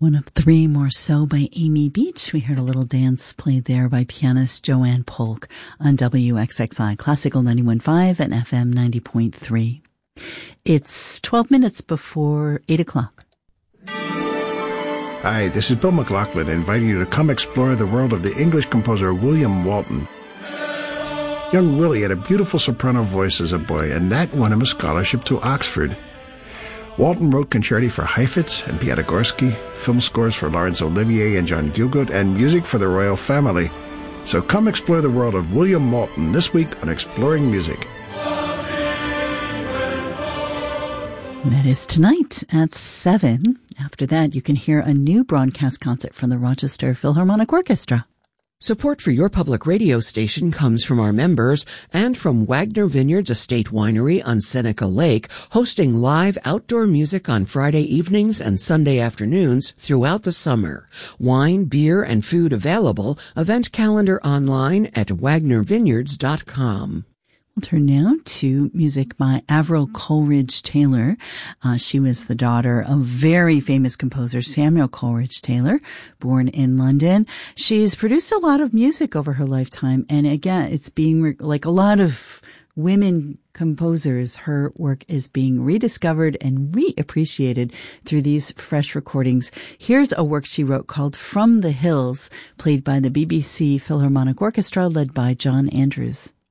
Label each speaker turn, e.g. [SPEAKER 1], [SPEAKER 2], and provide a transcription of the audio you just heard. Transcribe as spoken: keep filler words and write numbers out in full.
[SPEAKER 1] One of Three Morceau by Amy Beach. We heard a little dance played there by pianist Joanne Polk on W X X I Classical ninety-one point five and F M ninety point three. It's twelve minutes before eight o'clock.
[SPEAKER 2] Hi, this is Bill McLaughlin inviting you to come explore the world of the English composer William Walton. Young Willie had a beautiful soprano voice as a boy, and that won him a scholarship to Oxford. Walton wrote concerti for Heifetz and Piatigorsky, film scores for Laurence Olivier and John Gielgud, and music for the royal family. So come explore the world of William Walton this week on Exploring Music.
[SPEAKER 1] That is tonight at seven. After that, you can hear a new broadcast concert from the Rochester Philharmonic Orchestra.
[SPEAKER 3] Support for your public radio station comes from our members and from Wagner Vineyards Estate Winery on Seneca Lake, hosting live outdoor music on Friday evenings and Sunday afternoons throughout the summer. Wine, beer, and food available. Event calendar online at wagner vineyards dot com.
[SPEAKER 1] We'll turn now to music by Avril Coleridge Taylor. Uh, she was the daughter of very famous composer Samuel Coleridge Taylor, born in London. She's produced a lot of music over her lifetime, and again, it's being re- like a lot of women composers, her work is being rediscovered and reappreciated through these fresh recordings. Here's a work she wrote called From the Hills, played by the B B C Philharmonic Orchestra, led by John Andrews.